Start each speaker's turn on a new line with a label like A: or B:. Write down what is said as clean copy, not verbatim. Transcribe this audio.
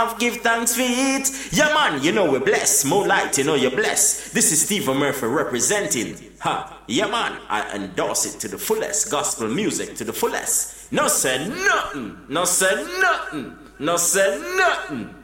A: Give thanks for it. Yeah, man, you know we're blessed. More light, you know you're blessed. This is Steve Murphy representing. Yeah, man, I endorse it to the fullest. Gospel music to the fullest. No say nothing. No say nothing. No say nothing.